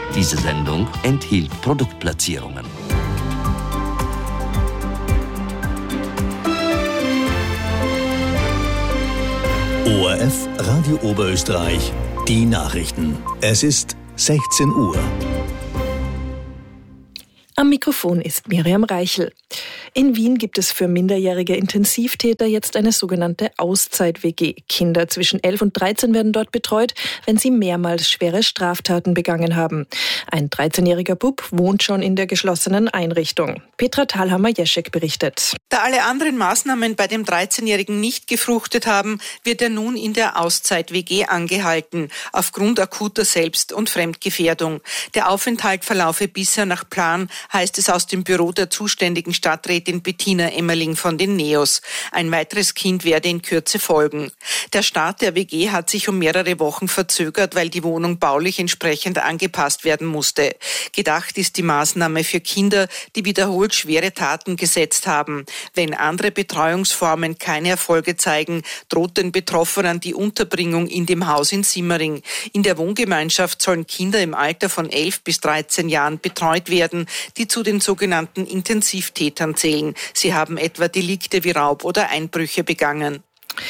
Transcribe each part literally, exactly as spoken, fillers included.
Diese Sendung enthielt Produktplatzierungen. O R F Radio Oberösterreich, die Nachrichten. Es ist sechzehn Uhr. Am Mikrofon ist Miriam Reichel. In Wien gibt es für minderjährige Intensivtäter jetzt eine sogenannte Auszeit-W G. Kinder zwischen elf und dreizehn werden dort betreut, wenn sie mehrmals schwere Straftaten begangen haben. Ein dreizehnjähriger Bub wohnt schon in der geschlossenen Einrichtung. Petra Thalhammer-Jeschek berichtet. Da alle anderen Maßnahmen bei dem dreizehnjährigen nicht gefruchtet haben, wird er nun in der Auszeit-W G angehalten, aufgrund akuter Selbst- und Fremdgefährdung. Der Aufenthalt verlaufe bisher nach Plan, heißt es aus dem Büro der zuständigen Stadträtin Bettina Emmerling von den NEOS. Ein weiteres Kind werde in Kürze folgen. Der Start der W G hat sich um mehrere Wochen verzögert, weil die Wohnung baulich entsprechend angepasst werden musste. Gedacht ist die Maßnahme für Kinder, die wiederholt schwere Taten gesetzt haben. Wenn andere Betreuungsformen keine Erfolge zeigen, droht den Betroffenen die Unterbringung in dem Haus in Simmering. In der Wohngemeinschaft sollen Kinder im Alter von elf bis dreizehn Jahren betreut werden, die zu den sogenannten Intensivtätern zählen. Sie haben etwa Delikte wie Raub oder Einbrüche begangen.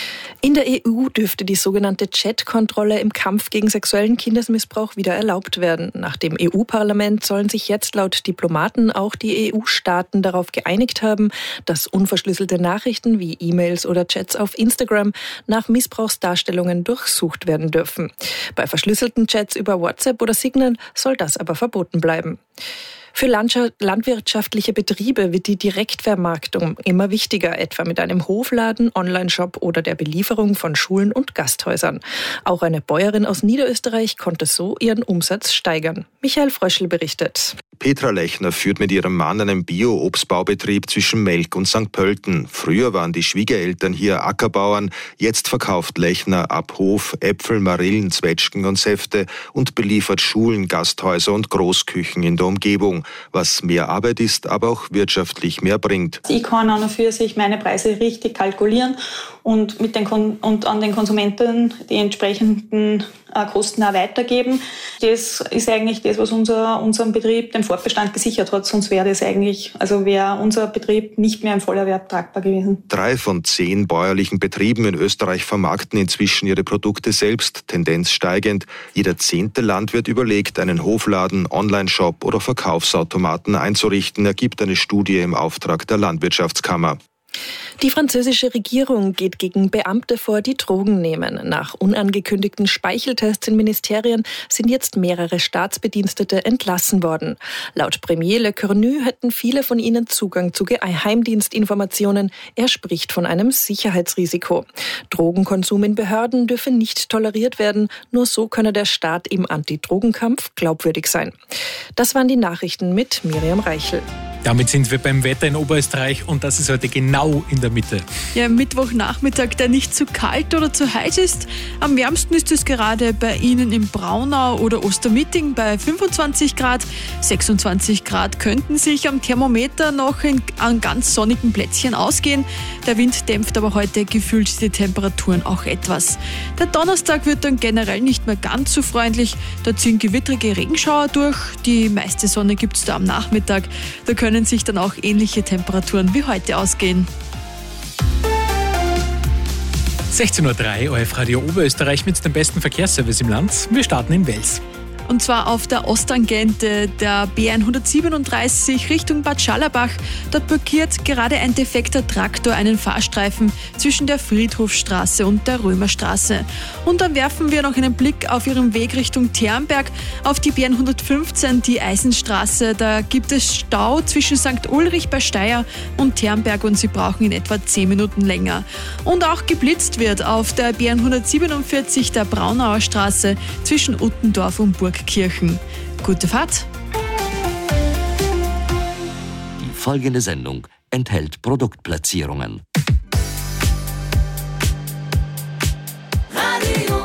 In der E U dürfte die sogenannte Chat-Kontrolle im Kampf gegen sexuellen Kindesmissbrauch wieder erlaubt werden. Nach dem E U-Parlament sollen sich jetzt laut Diplomaten auch die E U-Staaten darauf geeinigt haben, dass unverschlüsselte Nachrichten wie E-Mails oder Chats auf Instagram nach Missbrauchsdarstellungen durchsucht werden dürfen. Bei verschlüsselten Chats über WhatsApp oder Signal soll das aber verboten bleiben. Für landwirtschaftliche Betriebe wird die Direktvermarktung immer wichtiger, etwa mit einem Hofladen, Onlineshop oder der Belieferung von Schulen und Gasthäusern. Auch eine Bäuerin aus Niederösterreich konnte so ihren Umsatz steigern. Michael Fröschl berichtet. Petra Lechner führt mit ihrem Mann einen Bio-Obstbaubetrieb zwischen Melk und Sankt Pölten. Früher waren die Schwiegereltern hier Ackerbauern. Jetzt verkauft Lechner ab Hof Äpfel, Marillen, Zwetschgen und Säfte und beliefert Schulen, Gasthäuser und Großküchen in der Umgebung. Was mehr Arbeit ist, aber auch wirtschaftlich mehr bringt. Ich kann an und für sich meine Preise richtig kalkulieren und, mit den Kon- und an den Konsumenten die entsprechenden äh, Kosten auch weitergeben. Das ist eigentlich das, was unser, unserem Betrieb den Fortbestand gesichert hat. Sonst wäre das eigentlich, also wäre unser Betrieb nicht mehr im Vollerwerb tragbar gewesen. Drei von zehn bäuerlichen Betrieben in Österreich vermarkten inzwischen ihre Produkte selbst, Tendenz steigend. Jeder zehnte Landwirt überlegt, einen Hofladen, Onlineshop oder Verkaufsautomaten einzurichten, ergibt eine Studie im Auftrag der Landwirtschaftskammer. Die französische Regierung geht gegen Beamte vor, die Drogen nehmen. Nach unangekündigten Speicheltests in Ministerien sind jetzt mehrere Staatsbedienstete entlassen worden. Laut Premier Le Cornu hätten viele von ihnen Zugang zu Geheimdienstinformationen. Er spricht von einem Sicherheitsrisiko. Drogenkonsum in Behörden dürfe nicht toleriert werden. Nur so könne der Staat im Anti-Drogenkampf glaubwürdig sein. Das waren die Nachrichten mit Miriam Reichel. Damit sind wir beim Wetter in Oberösterreich und das ist heute genau in der Mitte. Ja, Mittwochnachmittag, der nicht zu kalt oder zu heiß ist. Am wärmsten ist es gerade bei Ihnen in Braunau oder Ostermitting bei fünfundzwanzig Grad. sechsundzwanzig Grad könnten sich am Thermometer noch in, an ganz sonnigen Plätzchen ausgehen. Der Wind dämpft aber heute gefühlt die Temperaturen auch etwas. Der Donnerstag wird dann generell nicht mehr ganz so freundlich. Da ziehen gewittrige Regenschauer durch. Die meiste Sonne gibt es da am Nachmittag. Da können können sich dann auch ähnliche Temperaturen wie heute ausgehen. sechzehn Uhr drei, O R F Radio Oberösterreich mit dem besten Verkehrsservice im Land. Wir starten in Wels. Und zwar auf der Osttangente der B hundertsiebenunddreißig Richtung Bad Schallerbach. Dort blockiert gerade ein defekter Traktor einen Fahrstreifen zwischen der Friedhofstraße und der Römerstraße. Und dann werfen wir noch einen Blick auf Ihren Weg Richtung Ternberg auf die B hundertfünfzehn, die Eisenstraße. Da gibt es Stau zwischen Sankt Ulrich bei Steyr und Ternberg und Sie brauchen in etwa zehn Minuten länger. Und auch geblitzt wird auf der B hundertsiebenundvierzig der Braunauer Straße zwischen Uttendorf und Burg Kirchen. Gute Fahrt! Die folgende Sendung enthält Produktplatzierungen. Radio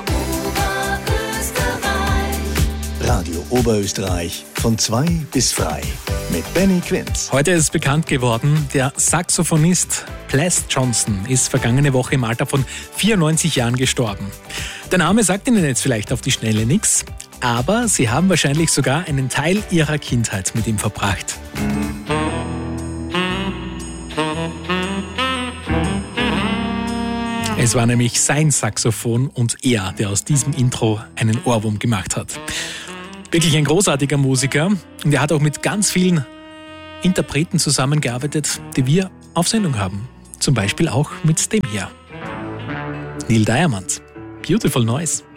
Oberösterreich. Radio Oberösterreich von zwei bis drei mit Benny Quinz. Heute ist bekannt geworden, der Saxophonist Ples Johnson ist vergangene Woche im Alter von vierundneunzig Jahren gestorben. Der Name sagt Ihnen jetzt vielleicht auf die Schnelle nichts, aber sie haben wahrscheinlich sogar einen Teil ihrer Kindheit mit ihm verbracht. Es war nämlich sein Saxophon und er, der aus diesem Intro einen Ohrwurm gemacht hat. Wirklich ein großartiger Musiker und er hat auch mit ganz vielen Interpreten zusammengearbeitet, die wir auf Sendung haben. Zum Beispiel auch mit dem hier. Neil Diamond, Beautiful Noise.